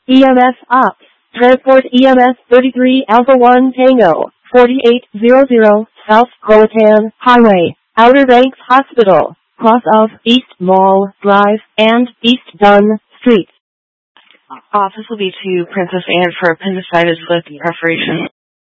EMS Ops. Transport EMS 33 Alpha 1 Tango, 4800 South Croatan Highway, Outer Banks Hospital, cross of East Mall Drive and East Dunn Street. This will be to Princess Anne for appendicitis with perforation.